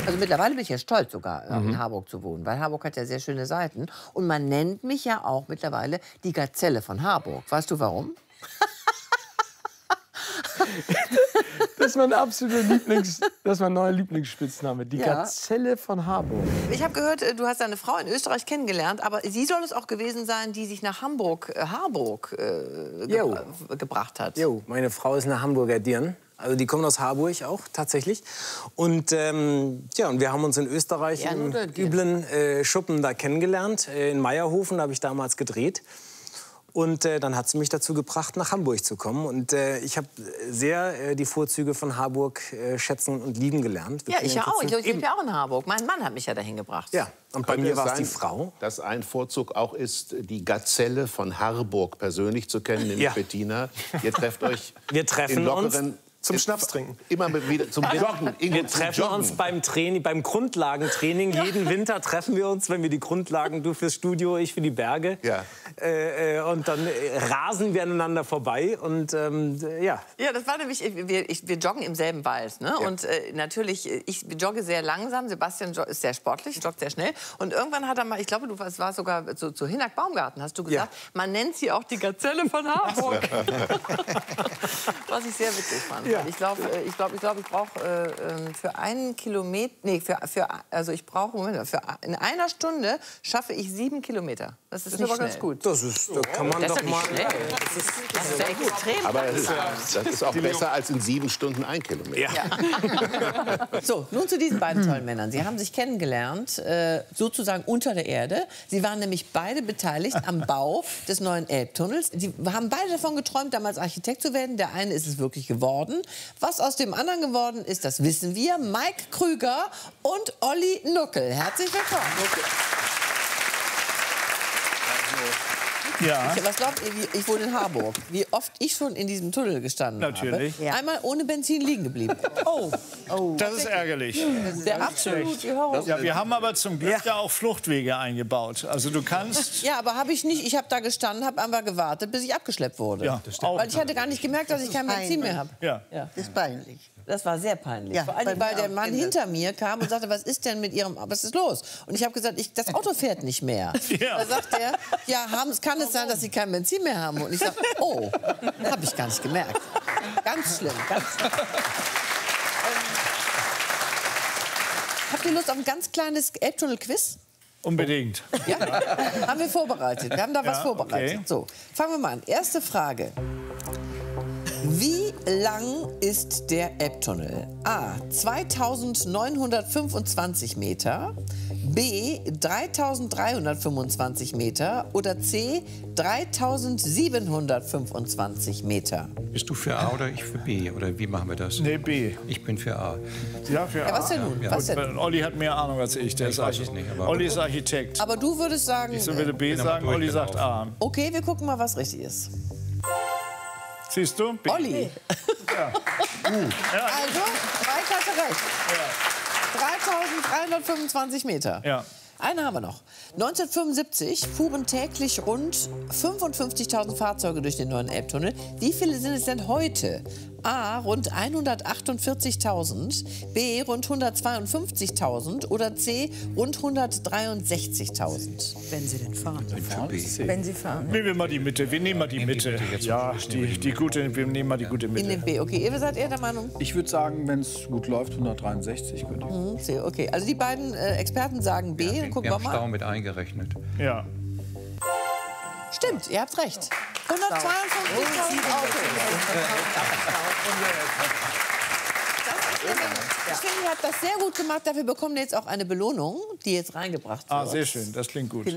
Also mittlerweile bin ich ja stolz sogar, in Harburg zu wohnen, weil Harburg hat ja sehr schöne Seiten. Und man nennt mich ja auch mittlerweile die Gazelle von Harburg. Weißt du warum? Das ist mein neuer Lieblingsspitzname, die Gazelle von Harburg. Ich habe gehört, du hast deine Frau in Österreich kennengelernt, aber sie soll es auch gewesen sein, die sich nach Harburg gebracht hat. Jo, meine Frau ist eine Hamburger Dirn. Also die kommen aus Harburg auch, tatsächlich. Und, ja, und wir haben uns in Österreich im üblen Schuppen da kennengelernt. In Meierhofen, da habe ich damals gedreht. Und dann hat sie mich dazu gebracht, nach Hamburg zu kommen. Und ich habe sehr die Vorzüge von Harburg schätzen und lieben gelernt. Ja, ich ja auch. Ich lebe ja auch in Harburg. Mein Mann hat mich ja dahin gebracht. Ja, und bei mir war es die Frau. Dass ein Vorzug auch ist, die Gazelle von Harburg persönlich zu kennen, nämlich Bettina. Ihr trefft euch in lockeren... Zum Schnaps trinken. Immer wieder zum Joggen. Wir treffen uns beim Training, beim Grundlagentraining. Jeden Winter treffen wir uns, wenn wir die Grundlagen, du fürs Studio, ich für die Berge. Ja. Und dann rasen wir aneinander vorbei. Und ja. Ja, das war nämlich, wir joggen im selben Wald. Ne? Ja. Und natürlich, ich jogge sehr langsam. Sebastian ist sehr sportlich, joggt sehr schnell. Und irgendwann hat er mal, ich glaube, es war sogar zu Hinak Baumgarten, hast du gesagt, man nennt sie auch die Gazelle von Harburg. Was ich sehr witzig fand. Ja. Ich glaube, ich brauche für einen Kilometer, nee, also ich brauche, in einer Stunde schaffe ich 7 Kilometer. Das ist nicht aber ganz gut. Das ist, da kann man doch mal. Das ist extrem. Aber das ist auch besser als in 7 Stunden 1 Kilometer. Ja. So, nun zu diesen beiden tollen Männern. Sie haben sich kennengelernt, sozusagen unter der Erde. Sie waren nämlich beide beteiligt am Bau des neuen Elbtunnels. Sie haben beide davon geträumt, damals Architekt zu werden. Der eine ist es wirklich geworden. Was aus dem anderen geworden ist, das wissen wir. Mike Krüger und Olli Nuckel. Herzlich willkommen. Ja. Was glaubt ihr, ich wohne in Harburg. Wie oft ich schon in diesem Tunnel gestanden Natürlich. habe. Einmal ohne Benzin liegen geblieben. Oh, das ist ärgerlich. Der absolut Horror. Ja, wir haben aber zum Glück ja auch Fluchtwege eingebaut. Also du kannst... Ja, aber habe ich nicht. Ich habe da gestanden, habe einfach gewartet, bis ich abgeschleppt wurde. Ja, weil ich hatte gar nicht gemerkt, dass ich kein Benzin mehr habe. Ja. Ja. Das ist peinlich. Das war sehr peinlich. Ja, vor allem, weil der Mann hinter mir kam und sagte, was ist denn mit Ihrem, was ist los? Und ich habe gesagt, das Auto fährt nicht mehr. Ja. Da sagt er, ja, kann es sein, dass Sie kein Benzin mehr haben? Und ich sage, oh, habe ich gar nicht gemerkt. Ganz schlimm, ganz schlimm. Habt ihr Lust auf ein ganz kleines Elbtunnel-Quiz? Unbedingt. Ja, haben wir vorbereitet. Wir haben da was vorbereitet. Okay. So, fangen wir mal an. Erste Frage. Wie lang ist der Elbtunnel? A. 2925 Meter, B. 3325 Meter oder C. 3725 Meter? Bist du für A oder ich für B? Oder wie machen wir das? Nee, B. Ich bin für A. Ja, für A. Ja, was denn nun? Ja. Was denn? Gut, Olli hat mehr Ahnung als ich. Der Ich weiß es nicht, aber- Olli ist Architekt. Aber du würdest sagen... Ich würde B bin aber sagen, Olli sagt A. Okay, wir gucken mal, was richtig ist. Siehst du? B. Olli. Ja. Also, Mike hatte recht. 3325 Meter. Ja. Einen haben wir noch. 1975 fuhren täglich rund 55.000 Fahrzeuge durch den neuen Elbtunnel. Wie viele sind es denn heute? A. Rund 148.000, B. Rund 152.000 oder C. Rund 163.000. Wenn Sie denn fahren. Für B. Wenn Sie fahren. Nehmen wir mal die Mitte. Wir nehmen mal die Mitte. Ja, die gute, wir nehmen mal die gute In Mitte. dem B, okay. Ihr seid eher der Meinung? Ich würde sagen, wenn es gut läuft, 163 könnte ich. C, okay. Also die beiden Experten sagen B. Dann gucken Wir wir haben Stau mal. mit eingerechnet. Ja. Stimmt, ihr habt recht. 152.000 Autos. Ich finde, ihr habt das sehr gut gemacht. Dafür bekommt ihr jetzt auch eine Belohnung, die ihr jetzt reingebracht wird. Ah, sehr schön. Das klingt gut.